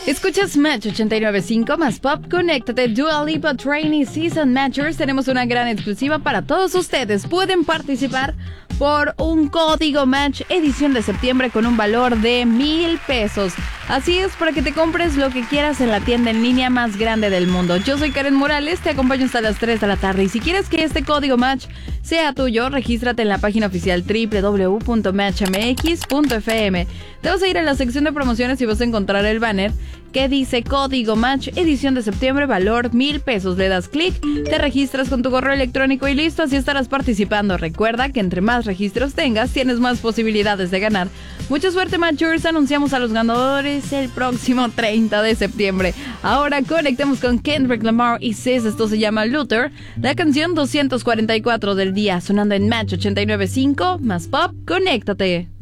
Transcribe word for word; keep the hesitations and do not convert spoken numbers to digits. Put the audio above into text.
Escuchas Match ochenta y nueve punto cinco más Pop. Conéctate, Dua Lipa Trainee Season Matchers. Tenemos una gran exclusiva para todos ustedes. Pueden participar por un código Match edición de septiembre con un valor de mil pesos. Así es, para que te compres lo que quieras en la tienda en línea más grande del mundo. Yo soy Karen Morales, te acompaño hasta las tres de la tarde. Y si quieres que este código Match sea tuyo, regístrate en la página oficial doble u doble u doble u punto match m x punto f m. Te vas a ir a la sección de promociones y vas a encontrar el banner que dice código Match edición de septiembre, valor mil pesos. Le das clic, te registras con tu correo electrónico y listo, así estarás participando. Recuerda que entre más registros tengas, tienes más posibilidades de ganar. Mucha suerte, Matchers. Anunciamos a los ganadores el próximo treinta de septiembre. Ahora conectemos con Kendrick Lamar y S Z A. Esto se llama Luther, la canción doscientos cuarenta y cuatro del día, sonando en Match ochenta y nueve punto cinco más Pop. Conéctate.